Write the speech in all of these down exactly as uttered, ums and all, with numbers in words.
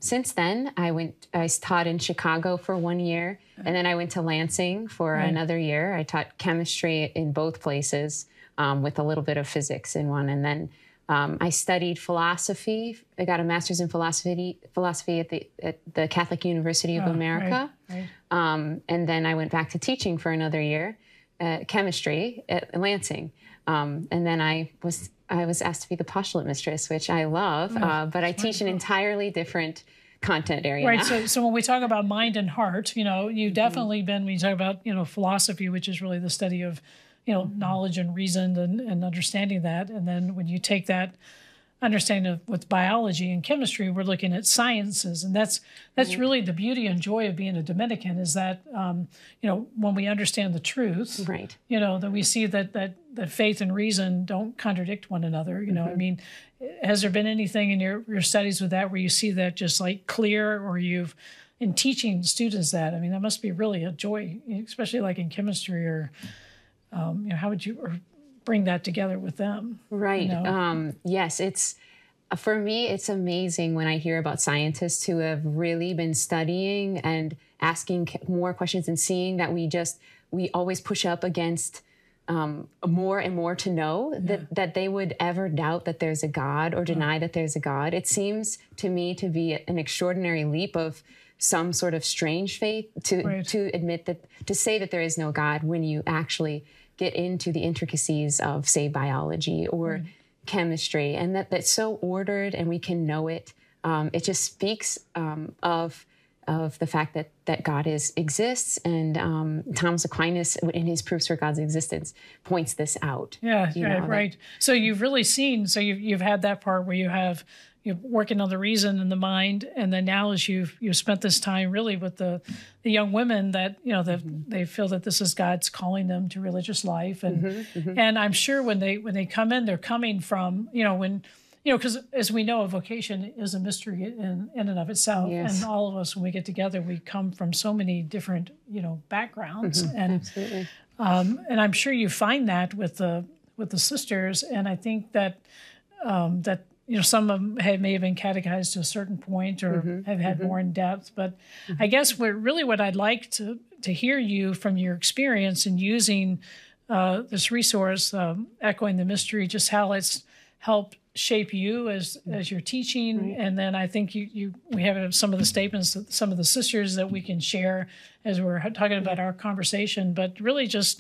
since then, I went, I taught in Chicago for one year, and then I went to Lansing for Right. another year. I taught chemistry in both places um, with a little bit of physics in one. And then um, I studied philosophy. I got a master's in philosophy philosophy at the, at the Catholic University of Oh, America. right, right. Um, and then I went back to teaching for another year, uh, chemistry at Lansing. Um, and then I was I was asked to be the postulate mistress, which I love, Oh, uh, but I teach an entirely different content area Right. now. So, so when we talk about mind and heart, you know, you've definitely been, when you talk about, you know, philosophy, which is really the study of, you know, knowledge and reason and, and understanding that. And then when you take that understanding of with biology and chemistry, we're looking at sciences. And that's that's Right. really the beauty and joy of being a Dominican is that, um, you know, when we understand the truth, Right. you know, that we see that that that faith and reason don't contradict one another. You know, Mm-hmm. I mean, has there been anything in your, your studies with that where you see that just like clear, or you've, in teaching students that, I mean, that must be really a joy, especially like in chemistry, or, um, you know, how would you or bring that together with them? Right. You know? Um, yes, it's for me, it's amazing when I hear about scientists who have really been studying and asking more questions and seeing that we just, we always push up against um, more and more to know Yeah. that, that they would ever doubt that there's a God or deny that there's a God. It seems to me to be an extraordinary leap of some sort of strange faith to, Right. to admit that, to say that there is no God when you actually get into the intricacies of, say, biology or Right. chemistry, and that that's so ordered and we can know it. Um, it just speaks um, of of the fact that that God is exists, and um, Thomas Aquinas, in his proofs for God's existence, points this out. Yeah, You right, know, right. So you've really seen, so you've you've had that part where you have you're working on the reason and the mind, and then now as you've you've spent this time really with the the young women that you know that Mm-hmm. they feel that this is God's calling them to religious life, and Mm-hmm, mm-hmm. and I'm sure when they when they come in, they're coming from you know when. You know, because as we know, a vocation is a mystery in, in and of itself. Yes. And all of us, when we get together, we come from so many different, you know, backgrounds. Mm-hmm. And Absolutely. um, and I'm sure you find that with the with the sisters. And I think that um, that you know some of them have, may have been catechized to a certain point or Mm-hmm. have had Mm-hmm. more in depth. But I guess what really what I'd like to to hear you from your experience in using uh, this resource, um, Echoing the Mystery, just how it's helped shape you as as you're teaching. Right. And then I think you you we have some of the statements that some of the sisters that we can share as we're talking about our conversation, but really just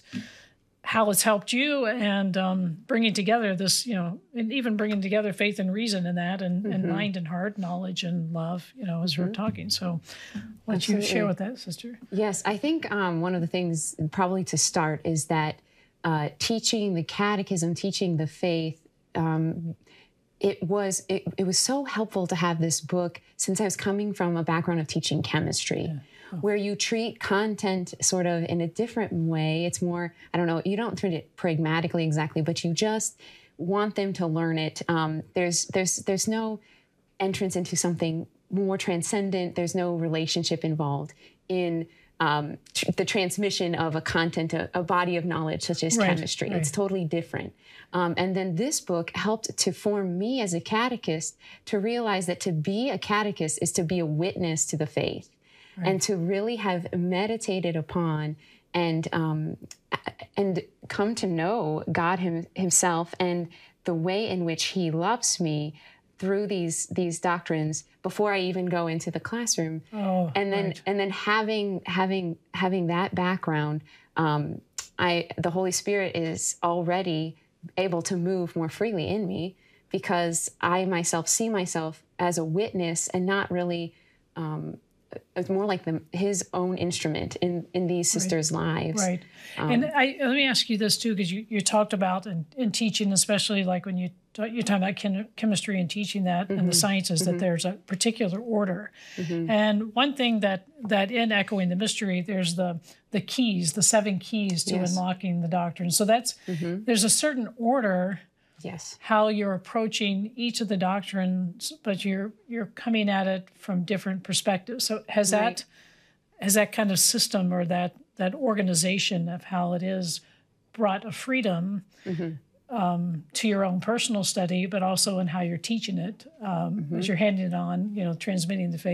how it's helped you and um, bringing together this, you know, and even bringing together faith and reason in that, and, and Mm-hmm. mind and heart, knowledge and love, you know, as we're talking. So why don't you Absolutely. share with that, sister? Yes, I think um, one of the things probably to start is that uh, teaching the catechism, teaching the faith, um, it was it, it was so helpful to have this book since I was coming from a background of teaching chemistry, Yeah. Oh. where you treat content sort of in a different way. It's more, I don't know, you don't treat it pragmatically exactly, but you just want them to learn it. Um, there's there's there's no entrance into something more transcendent. There's no relationship involved in um, tr- the transmission of a content, a, a body of knowledge such as Right, chemistry. It's right. totally different. Um, and then this book helped to form me as a catechist to realize that to be a catechist is to be a witness to the faith, Right. and to really have meditated upon and um, and come to know God him, himself and the way in which he loves me through these these doctrines before I even go into the classroom. Oh, and then right. and then having having having that background, um, I the Holy Spirit is already able to move more freely in me because I myself see myself as a witness and not really um, it's more like the, his own instrument in, in these sisters' lives. Right. Um, and I, let me ask you this too, because you, you talked about in, in teaching, especially like when you you're talking about chem- chemistry and teaching that and the sciences, that there's a particular order. And one thing that that in Echoing the Mystery, there's the the keys, the seven keys to Yes. unlocking the doctrine. So that's there's a certain order Yes. how you're approaching each of the doctrines, but you're you're coming at it from different perspectives. So has Right. that has that kind of system or that that organization of how it is brought a freedom um, to your own personal study, but also in how you're teaching it um, as you're handing it on, you know, transmitting the faith